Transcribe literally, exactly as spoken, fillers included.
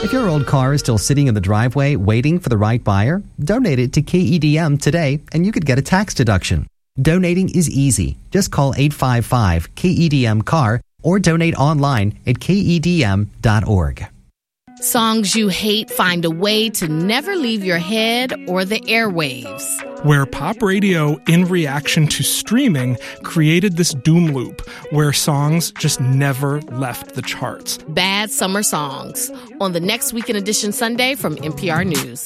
If your old car is still sitting in the driveway waiting for the right buyer, donate it to K E D M today and you could get a tax deduction. Donating is easy. Just call eight five five K E D M C A R or donate online at K E D M dot org. Songs you hate find a way to never leave your head or the airwaves. Where pop radio, in reaction to streaming, created this doom loop where songs just never left the charts. Bad Summer Songs on the Next Weekend Edition Sunday from N P R News.